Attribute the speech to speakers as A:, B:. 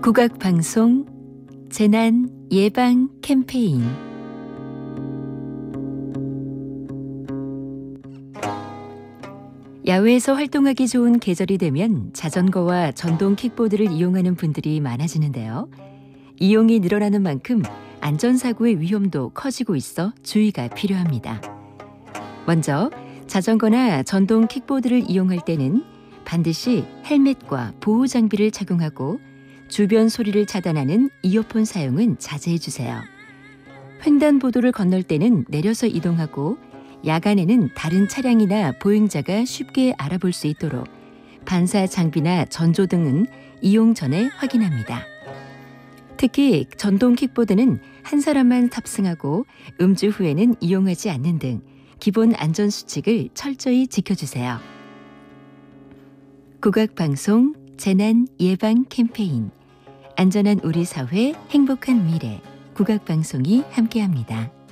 A: 국악방송 재난 예방 캠페인. 야외에서 활동하기 좋은 계절이 되면 자전거와 전동 킥보드를 이용하는 분들이 많아지는데요. 이용이 늘어나는 만큼 안전사고의 위험도 커지고 있어 주의가 필요합니다. 먼저 자전거나 전동 킥보드를 이용할 때는 반드시 헬멧과 보호 장비를 착용하고 주변 소리를 차단하는 이어폰 사용은 자제해 주세요. 횡단보도를 건널 때는 내려서 이동하고 야간에는 다른 차량이나 보행자가 쉽게 알아볼 수 있도록 반사 장비나 전조등은 이용 전에 확인합니다. 특히 전동 킥보드는 한 사람만 탑승하고 음주 후에는 이용하지 않는 등 기본 안전수칙을 철저히 지켜주세요. 국악방송 재난 예방 캠페인. 안전한 우리 사회, 행복한 미래. 국악방송이 함께합니다.